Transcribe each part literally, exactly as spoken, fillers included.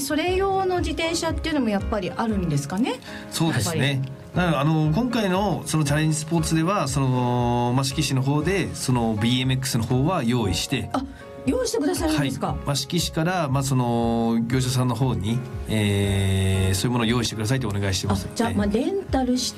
それ用の自転車っていうのもやっぱりあるんですかね。 そうですね。だからあの今回のそのチャレンジスポーツではその、まあ、志木市の方でその ビーエムエックス の方は用意して、 あ、用意してくださるんですか。 はい、まあ、志木市から、まあ、その業者さんの方に、えー、そういうものを用意してくださいとお願いしてますので。 じゃあ、まあ、レンタルして、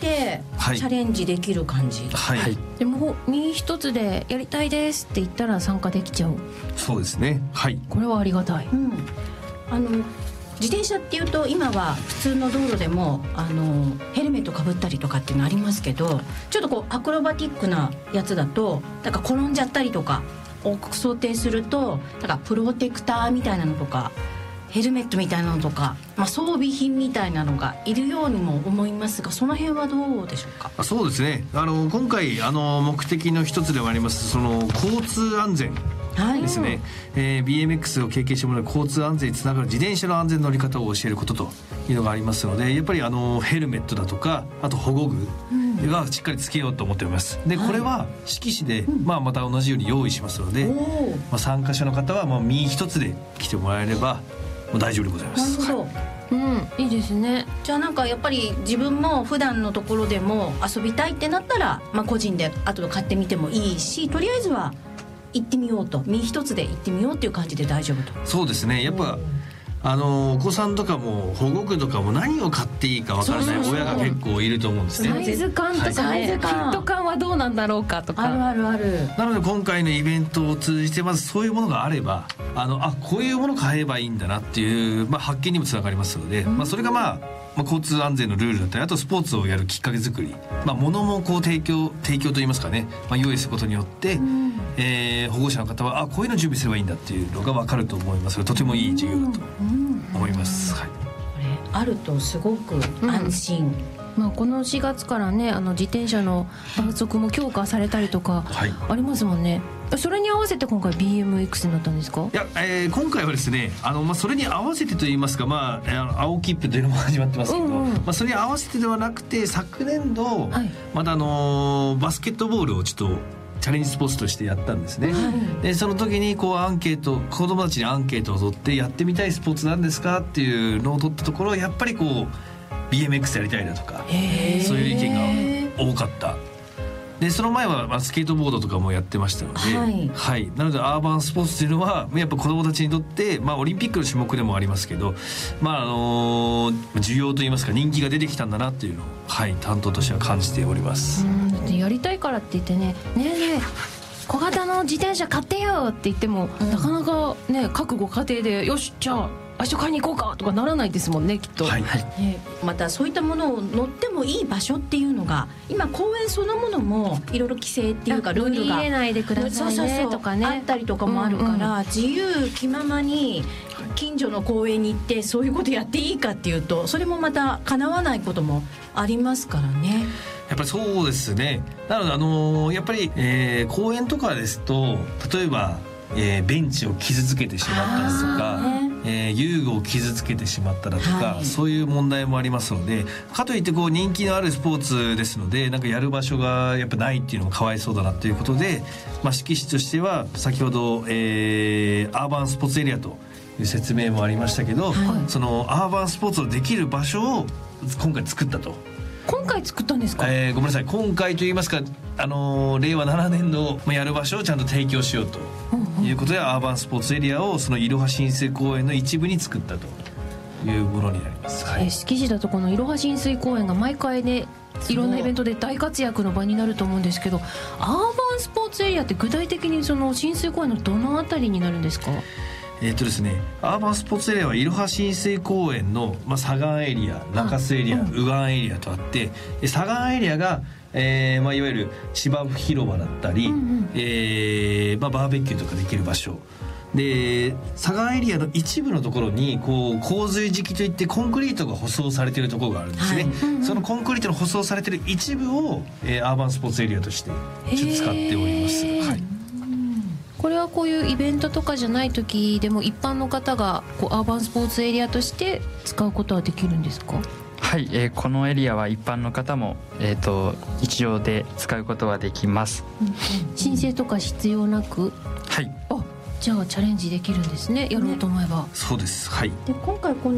はい、チャレンジできる感じ。 はい、はい、 でも身一つでやりたいですって言ったら参加できちゃう。 そうですね。はい、これはありがたい。 うん、あの自転車っていうと今は普通の道路でもあのヘルメットかぶったりとかっていうのありますけど、ちょっとこうアクロバティックなやつだとなんか転んじゃったりとかを想定すると、なんかプロテクターみたいなのとかヘルメットみたいなのとか、まあ、装備品みたいなのがいるようにも思いますが、その辺はどうでしょうか。 あ、そうですね。あの今回あの目的の一つでもありますその交通安全ですね、はい、えー、ビーエムエックス を経験してもらう交通安全につながる自転車の安全の乗り方を教えることというのがありますので、やっぱりあのヘルメットだとかあと保護具がしっかりつけようと思っております。でこれは志木市で、まあ、また同じように用意しますので、まあ、参加者の方はまあ身一つで来てもらえればもう大丈夫でございます。 なるほど、 はい、うん、いいですね。 じゃあなんかやっぱり自分も普段のところでも遊びたいってなったら、まあ、個人で後で買ってみてもいいし、とりあえずは行ってみようと、身一つで行ってみようっていう感じで大丈夫と。 そうですね。やっぱあのお子さんとかも保護具とかも何を買っていいか分からない親が結構いると思うんですね。 サイズ感とかね、はい、フィット感はどうなんだろうかとかあるあるある。 なので今回のイベントを通じてまずそういうものがあれば、あのあこういうもの買えばいいんだなっていう、まあ、発見にもつながりますので、まあ、それが、まあ、まあ交通安全のルールだったり、あとスポーツをやるきっかけ作り、まあ、物もこう提供提供といいますかね、まあ、用意することによって、うん、えー、保護者の方はあこういうの準備すればいいんだっていうのが分かると思いますので、とてもいい授業だと思います。はい、 これあるとすごく安心、 うん、まあ、このしがつからね、あの自転車の罰則も強化されたりとかありますもんね。はい、それに合わせて今回 ビーエムエックス になったんですか。 いや、えー、今回はですね、あの、まあ、それに合わせてといいますか、まあ、青切符というのも始まってますけど、うんうん、まあ、それに合わせてではなくて昨年度、はい、またあのー、バスケットボールをちょっとチャレンジスポーツとしてやったんですね。はい、でその時にこうアンケート子どもたちにアンケートを取って、やってみたいスポーツなんですかっていうのを取ったところ、やっぱりこう ビーエムエックス やりたいだとか、そういう意見が多かった。でその前はスケートボードとかもやってましたので、はいはい、なのでアーバンスポーツというのはやっぱ子どもたちにとって、まあ、オリンピックの種目でもありますけど、まああのー、需要といいますか人気が出てきたんだなっていうのを、はい、担当としては感じております。 うん、だってやりたいからって言ってね、ねえねえ小型の自転車買ってよって言っても、うん、なかなかね各ご家庭でよしじゃあ明日買いに行こうかとかならないですもんね、きっと。 はいはい、ね、またそういったものを乗ってもいい場所っていうのが今公園そのものもいろいろ規制っていうかルールが入れないでくださいねとかねあったりとかもあるから、うんうん、自由気ままに近所の公園に行ってそういうことやっていいかっていうと、それもまた叶わないこともありますからね。 やっぱりそうですね。なのであのー、やっぱり、えー、公園とかですと例えば、えー、ベンチを傷つけてしまったりとか、えー、遊具を傷つけてしまっただとか、はい、そういう問題もありますので、かといってこう人気のあるスポーツですので、なんかやる場所がやっぱないっていうのもかわいそうだなということで、まあ、志木市としては先ほど、えー、アーバンスポーツエリアという説明もありましたけど、はい、そのアーバンスポーツをできる場所を今回作ったと。 今回作ったんですか。 えー、ごめんなさい、今回といいますか、あのー、れいわななねんのやる場所をちゃんと提供しようということで、うんうん、アーバンスポーツエリアをそのいろは親水公園の一部に作ったというものになります。はい、 えー、志木市だとこのいろは親水公園が毎回ねいろんなイベントで大活躍の場になると思うんですけど、アーバンスポーツエリアって具体的にその親水公園のどのあたりになるんですか。 えーとですね、アーバンスポーツエリアはいろは親水公園の、まあ、左岸エリア、中洲エリア、うん、右岸エリアとあって、左岸エリアが、えーまあ、いわゆる芝生広場だったり、うんうん、えーまあ、バーベキューとかできる場所で、左岸エリアの一部のところにこう洪水時期といってコンクリートが舗装されているところがあるんですね。はい、うんうん、そのコンクリートの舗装されている一部を、えー、アーバンスポーツエリアとしてちょっと使っております。はい、 これはこういうイベントとかじゃない時でも一般の方がこうアーバンスポーツエリアとして使うことはできるんですか。 はい、えー、このエリアは一般の方も、えー、と一応で使うことはできます。 うんうん、申請とか必要なく。 はい。 あ、じゃあチャレンジできるんですね、やろうと思えば。 そうです。はい。 で今回この